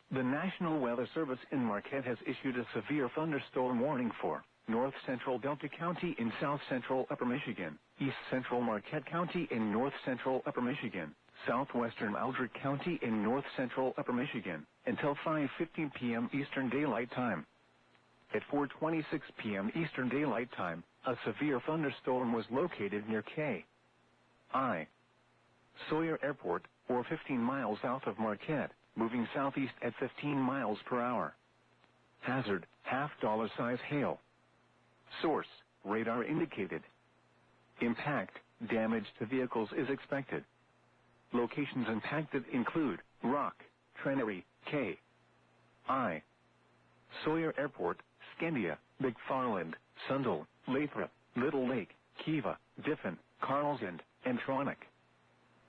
The National Weather Service in Marquette has issued a severe thunderstorm warning for North Central Delta County in South Central Upper Michigan, East Central Marquette County in North Central Upper Michigan, Southwestern Aldrich County in North Central Upper Michigan, until 5:15 p.m. Eastern Daylight Time. At 4:26 p.m. Eastern Daylight Time, a severe thunderstorm was located near K.I. Sawyer Airport, or 15 miles south of Marquette, moving southeast at 15 miles per hour. Hazard, $half size hail. Source, radar indicated. Impact, damage to vehicles is expected. Locations impacted include Rock, Trenary, K.I. Sawyer Airport, Scandia, McFarland, Sundell, Lathrop, Little Lake, Kiva, Diffin, Carlsbad, and Tronic.